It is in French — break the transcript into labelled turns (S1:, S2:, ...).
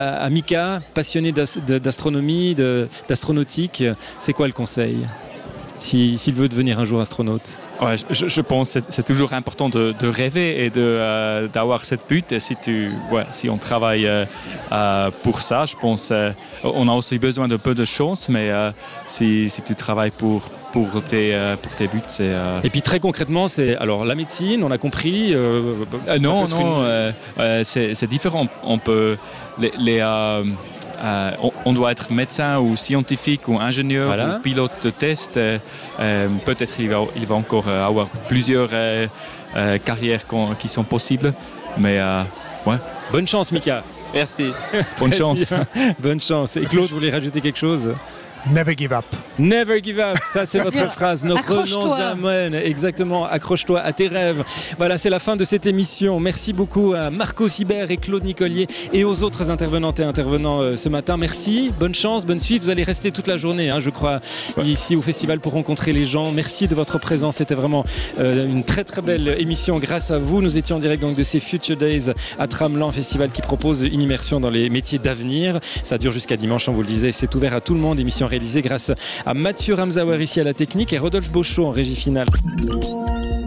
S1: À Mika, passionné d'astronomie, d'astronautique, c'est quoi le conseil s'il veut devenir un jour astronaute?
S2: Ouais, je pense que c'est toujours important de rêver et d'avoir cette but. Et si on travaille pour ça, je pense on a aussi besoin de peu de chance, mais si tu travailles pour tes buts, c'est...
S1: Et puis très concrètement, c'est alors la médecine, on a compris.
S2: Non, c'est différent. On peut on doit être médecin ou scientifique ou ingénieur ou pilote de test. Peut-être il va encore avoir plusieurs carrières qui sont possibles. Mais ouais.
S1: Bonne chance, Mika.
S3: Merci.
S2: Bonne chance.
S1: Bonne chance. Et Claude, vous voulez rajouter quelque chose?
S4: Never give up.
S1: Never give up, ça c'est votre phrase. Ne prenons jamais. Exactement, accroche-toi à tes rêves. Voilà, c'est la fin de cette émission. Merci beaucoup à Marco Sibert et Claude Nicolier et aux autres intervenantes et intervenants ce matin. Merci, bonne chance, bonne suite. Vous allez rester toute la journée, je crois, ici au festival pour rencontrer les gens. Merci de votre présence. C'était vraiment une très très belle émission grâce à vous. Nous étions en direct donc de ces Future Days à Tramelan, festival qui propose une immersion dans les métiers d'avenir. Ça dure jusqu'à dimanche, on vous le disait. C'est ouvert à tout le monde. Émission réalisée grâce à Mathieu Ramzawer ici à la technique et Rodolphe Beauchot en régie finale.